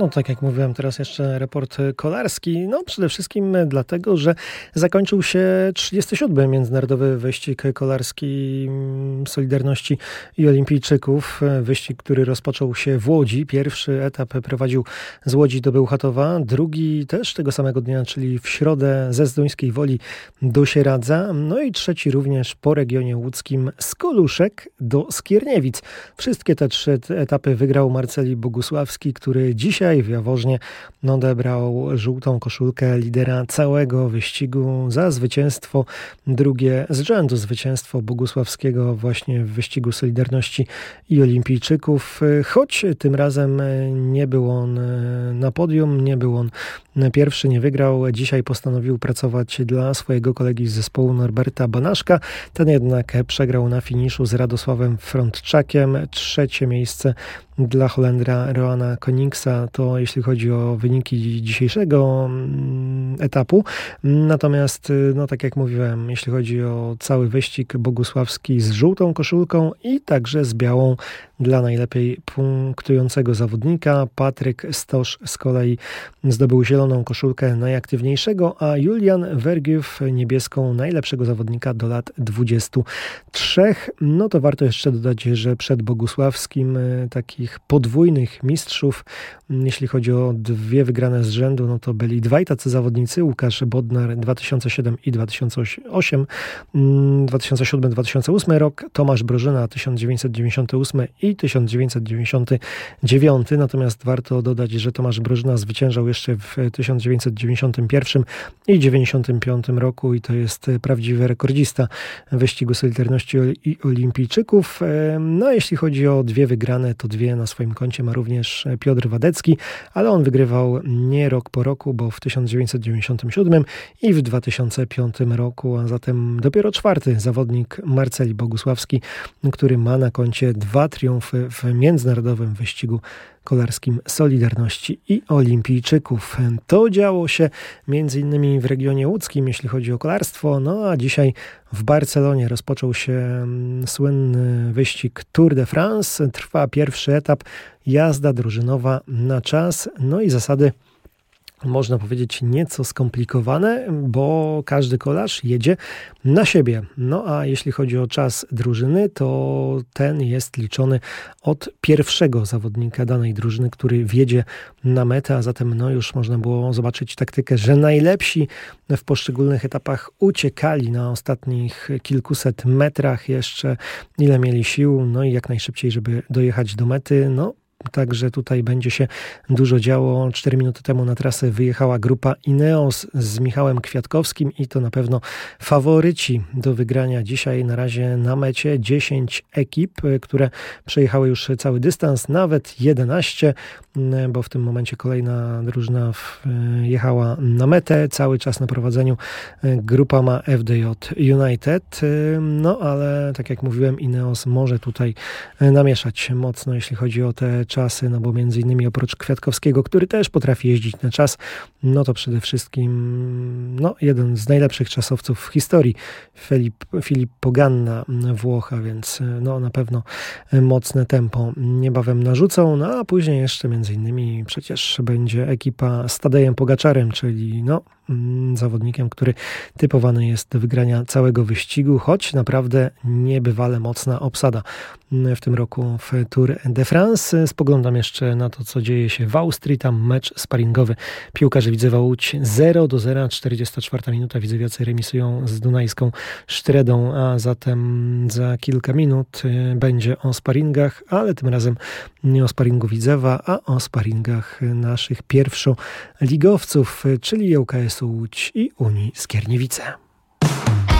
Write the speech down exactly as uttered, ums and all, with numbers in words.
No tak jak mówiłem, teraz jeszcze raport kolarski. No przede wszystkim dlatego, że zakończył się trzydziesty siódmy Międzynarodowy Wyścig Kolarski Solidarności i Olimpijczyków. Wyścig, który rozpoczął się w Łodzi. Pierwszy etap prowadził z Łodzi do Bełchatowa, drugi też tego samego dnia, czyli w środę ze Zduńskiej Woli do Sieradza. No i trzeci również po regionie łódzkim z Koluszek do Skierniewic. Wszystkie te trzy etapy wygrał Marceli Bogusławski, który dzisiaj w Jaworznie odebrał żółtą koszulkę lidera całego wyścigu za zwycięstwo, drugie z rzędu zwycięstwo Bogusławskiego właśnie w wyścigu Solidarności i Olimpijczyków, choć tym razem nie był on na podium, nie był on pierwszy, nie wygrał. Dzisiaj postanowił pracować dla swojego kolegi z zespołu Norberta Banaszka. Ten jednak przegrał na finiszu z Radosławem Frądczakiem. Trzecie miejsce dla Holendra Roana Koningsa to jeśli chodzi o wyniki dzisiejszego etapu. Natomiast, no tak jak mówiłem, jeśli chodzi o cały wyścig, Bogusławski z żółtą koszulką i także z białą dla najlepiej punktującego zawodnika. Patryk Stosz z kolei zdobył zieloną koszulkę najaktywniejszego, a Julian Vergiów niebieską najlepszego zawodnika do lat dwudziestu trzech. No to warto jeszcze dodać, że przed Bogusławskim takich podwójnych mistrzów, jeśli chodzi o dwie wygrane z rzędu, no to byli dwaj tacy zawodnicy, Łukasz Bodnar dwa tysiące siódmy i dwa tysiące osiem, dwa tysiące siódmy dwa tysiące ósmy rok, Tomasz Brożyna tysiąc dziewięćset dziewięćdziesiąty ósmy i tysiąc dziewięćset dziewięćdziesiąty dziewiąty. Natomiast warto dodać, że Tomasz Brożyna zwyciężał jeszcze w tysiąc dziewięćset dziewięćdziesiątym pierwszym i dziewięćdziesiątym piątym roku i to jest prawdziwy rekordzista wyścigu Solidarności i Olimpijczyków. No a jeśli chodzi o dwie wygrane, to dwie na swoim koncie ma również Piotr Wadecki, ale on wygrywał nie rok po roku, bo w tysiąc dziewięćset dziewięćdziesiątym siódmym i w dwa tysiące piątym roku, a zatem dopiero czwarty zawodnik Marceli Bogusławski, który ma na koncie dwa triumfy w międzynarodowym wyścigu kolarskim Solidarności i Olimpijczyków. To działo się między innymi w regionie łódzkim, jeśli chodzi o kolarstwo, no a dzisiaj w Barcelonie rozpoczął się słynny wyścig Tour de France. Trwa pierwszy etap, jazda drużynowa na czas, no i zasady można powiedzieć nieco skomplikowane, bo każdy kolarz jedzie na siebie. No a jeśli chodzi o czas drużyny, to ten jest liczony od pierwszego zawodnika danej drużyny, który wjedzie na metę, a zatem no już można było zobaczyć taktykę, że najlepsi w poszczególnych etapach uciekali na ostatnich kilkuset metrach jeszcze, ile mieli sił, no i jak najszybciej, żeby dojechać do mety. No Także tutaj będzie się dużo działo. Cztery minuty temu na trasę wyjechała grupa Ineos z Michałem Kwiatkowskim i to na pewno faworyci do wygrania dzisiaj. Na razie na mecie dziesięć ekip, które przejechały już cały dystans, nawet jedenaście, bo w tym momencie kolejna drużyna jechała na metę. Cały czas na prowadzeniu grupa ma F D J United. No ale tak jak mówiłem, Ineos może tutaj namieszać mocno, jeśli chodzi o te czasy, no bo między innymi oprócz Kwiatkowskiego, który też potrafi jeździć na czas, no to przede wszystkim no, jeden z najlepszych czasowców w historii, Filip, Filip Poganna, Włocha, więc no na pewno mocne tempo niebawem narzucą, no a później jeszcze między innymi przecież będzie ekipa z Tadejem Pogaczarem, czyli no zawodnikiem, który typowany jest do wygrania całego wyścigu, choć naprawdę niebywale mocna obsada w tym roku w Tour de France. Spoglądam jeszcze na to, co dzieje się w Austrii. Tam mecz sparingowy piłkarzy Widzewa Łódź zero do zera, czterdziesta czwarta minuta. Widzewiacy remisują z Dunajską Sztredą, a zatem za kilka minut będzie o sparingach, ale tym razem nie o sparingu Widzewa, a o sparingach naszych pierwszoligowców, czyli ŁKS-u Łódź i Unii Skierniewice.